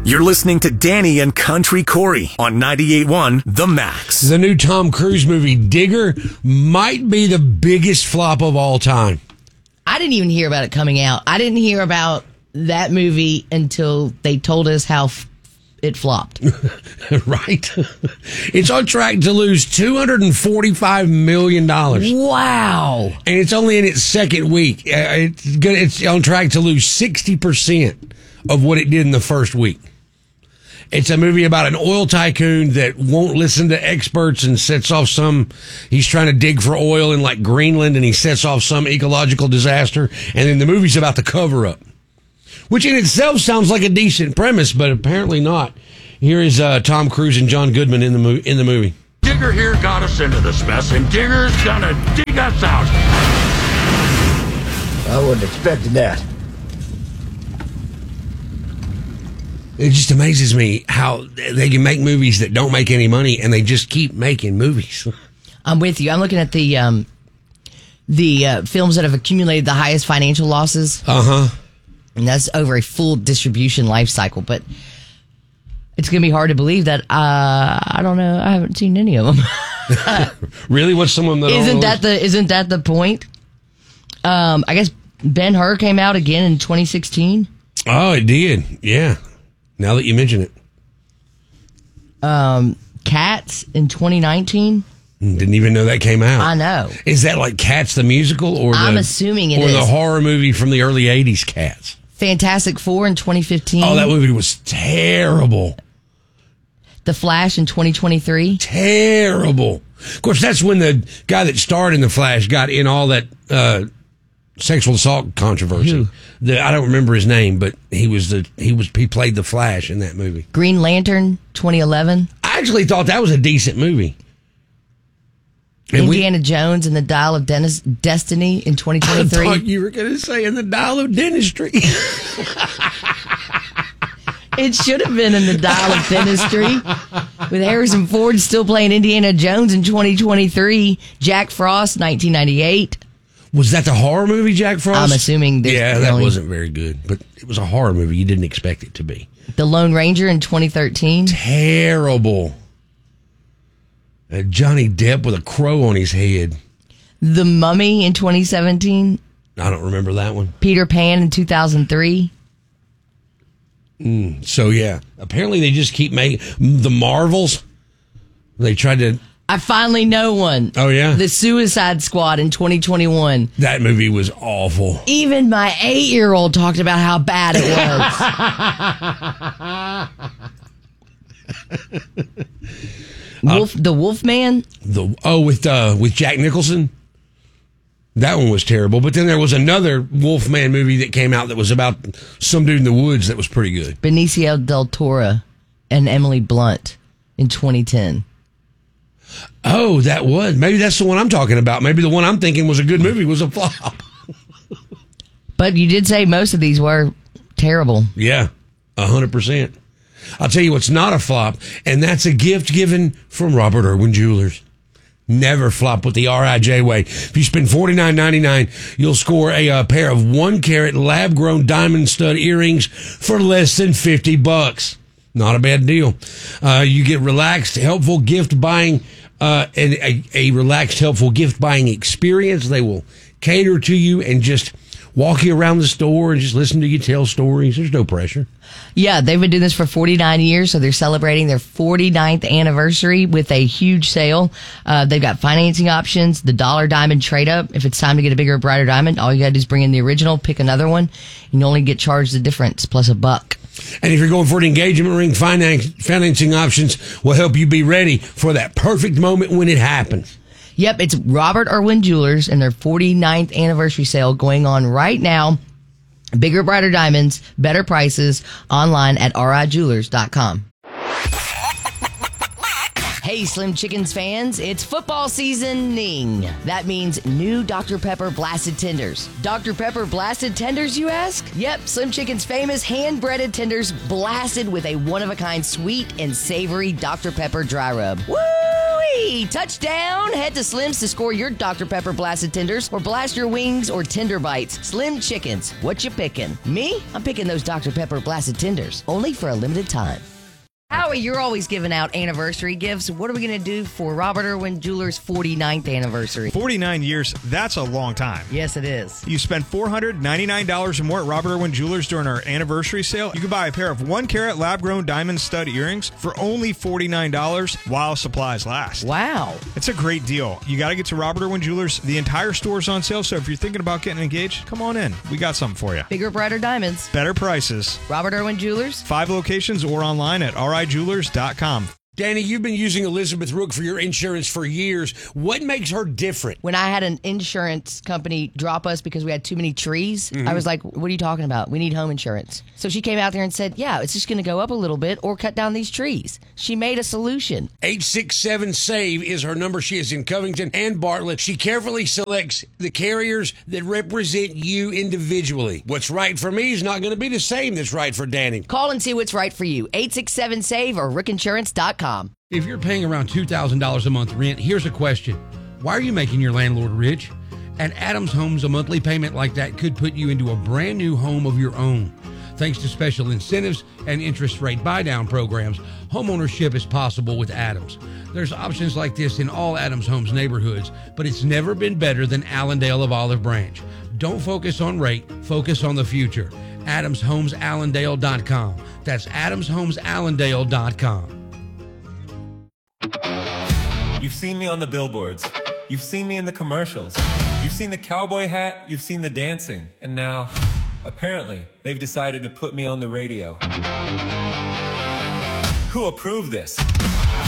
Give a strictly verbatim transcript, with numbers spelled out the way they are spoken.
You're listening to Danny and Country Corey on ninety-eight point one The Max. The new Tom Cruise movie, Digger, might be the biggest flop of all time. I didn't even hear about it coming out. I didn't hear about that movie until they told us how f- it flopped. Right? It's on track to lose two hundred forty-five million dollars. Wow. And it's only in its second week. Uh, It's gonna, it's on track to lose sixty percent of what it did in the first week. It's a movie about an oil tycoon that won't listen to experts and sets off some, he's trying to dig for oil in like Greenland and he sets off some ecological disaster. And then the movie's about the cover up, which in itself sounds like a decent premise, but apparently not. Here is uh, Tom Cruise and John Goodman in the, mo- in the movie. Digger here got us into this mess, and Digger's gonna dig us out. I wouldn't expect that. It just amazes me how they can make movies that don't make any money, and they just keep making movies. I'm with you. I'm looking at the um, the uh, films that have accumulated the highest financial losses. Uh huh. And that's over a full distribution life cycle. But it's going to be hard to believe that, uh, I don't know, I haven't seen any of them. Really? What's some of them that Isn't that the, isn't that the point? Um, I guess Ben-Hur came out again in twenty sixteen. Oh, it did. Yeah. Now that you mention it. Um, Cats in twenty nineteen. Didn't even know that came out. I know. Is that like Cats the musical, or the, I'm assuming it or is. the horror movie from the early eighties, Cats? Fantastic Four in twenty fifteen. Oh, that movie was terrible. The Flash in twenty twenty-three. Terrible. Of course, that's when the guy that starred in The Flash got in all that uh, sexual assault controversy. The, I don't remember his name, but he was the he was he played the Flash in that movie. Green Lantern twenty eleven. I actually thought that was a decent movie. And Indiana we, Jones and the Dial of Dennis, Destiny in twenty I twenty-three. thought you were going to say in the Dial of Dentistry. It should have been in the Dial of Dentistry, with Harrison Ford still playing Indiana Jones in twenty twenty-three. Jack Frost, nineteen ninety-eight. Was that the horror movie, Jack Frost? I'm assuming. there's Yeah, that only- wasn't very good, but it was a horror movie. You didn't expect it to be. The Lone Ranger in twenty thirteen. Terrible. Uh, Johnny Depp with a crow on his head. The Mummy in twenty seventeen. I don't remember that one. Peter Pan in two thousand three. Mm, so, yeah. Apparently, they just keep making... The Marvels, they tried to... I finally know one. Oh, yeah? The Suicide Squad in twenty twenty-one. That movie was awful. Even my eight-year-old talked about how bad it was. Wolf, uh, the Wolfman? The Oh, with uh, with Jack Nicholson? That one was terrible. But then there was another Wolfman movie that came out that was about some dude in the woods that was pretty good. Benicio del Toro and Emily Blunt in twenty ten. Oh, that was. Maybe that's the one I'm talking about. Maybe the one I'm thinking was a good movie was a flop. But you did say most of these were terrible. Yeah, one hundred percent. I'll tell you what's not a flop, and that's a gift given from Robert Irwin Jewelers. Never flop with the R I J way. If you spend forty-nine ninety-nine, you'll score a, a pair of one-carat lab-grown diamond stud earrings for less than fifty bucks. Not a bad deal. Uh, you get relaxed, helpful gift buying, uh, and a, a relaxed, helpful gift buying experience. They will cater to you and just walk you around the store and just listen to you tell stories. There's no pressure. Yeah, they've been doing this for forty-nine years, so they're celebrating their forty-ninth anniversary with a huge sale. Uh, they've got financing options, the dollar diamond trade up. If it's time to get a bigger, brighter diamond, all you got to do is bring in the original, pick another one, and you only get charged the difference plus a buck. And if you're going for an engagement ring, finance, financing options will help you be ready for that perfect moment when it happens. Yep, it's Robert Irwin Jewelers and their forty-ninth anniversary sale going on right now. Bigger, brighter diamonds, better prices, online at R I jewelers dot com. Hey, Slim Chickens fans, it's football seasoning. That means new Doctor Pepper Blasted Tenders. Doctor Pepper Blasted Tenders, you ask? Yep, Slim Chickens' famous hand-breaded tenders blasted with a one-of-a-kind sweet and savory Doctor Pepper dry rub. Woo! Hey, touchdown! Head to Slim's to score your Doctor Pepper blasted tenders or blast your wings or tender bites. Slim Chickens, what you picking? Me? I'm picking those Doctor Pepper blasted tenders, only for a limited time. Howie, you're always giving out anniversary gifts. What are we going to do for Robert Irwin Jewelers' forty-ninth anniversary? forty-nine years, that's a long time. Yes, it is. You spend four hundred ninety-nine dollars or more at Robert Irwin Jewelers during our anniversary sale. You can buy a pair of one carat lab grown diamond stud earrings for only forty-nine dollars while supplies last. Wow. It's a great deal. You got to get to Robert Irwin Jewelers. The entire store's on sale, so if you're thinking about getting engaged, come on in. We got something for you. Bigger, brighter diamonds. Better prices. Robert Irwin Jewelers. Five locations or online at r i jewelers dot com. Danny, you've been using Elizabeth Rook for your insurance for years. What makes her different? When I had an insurance company drop us because we had too many trees, mm-hmm. I was like, what are you talking about? We need home insurance. So she came out there and said, yeah, it's just going to go up a little bit or cut down these trees. She made a solution. eight six seven SAVE is her number. She is in Covington and Bartlett. She carefully selects the carriers that represent you individually. What's right for me is not going to be the same that's right for Danny. Call and see what's right for you. eight six seven SAVE or rick insurance dot com. If you're paying around two thousand dollars a month rent, here's a question. Why are you making your landlord rich? At Adams Homes, a monthly payment like that could put you into a brand new home of your own. Thanks to special incentives and interest rate buy-down programs, homeownership is possible with Adams. There's options like this in all Adams Homes neighborhoods, but it's never been better than Allendale of Olive Branch. Don't focus on rate, focus on the future. Adams Homes Allendale dot com. That's Adams Homes Allendale dot com. You've seen me on the billboards. You've seen me in the commercials. You've seen the cowboy hat. You've seen the dancing. And now, apparently, they've decided to put me on the radio. Who approved this?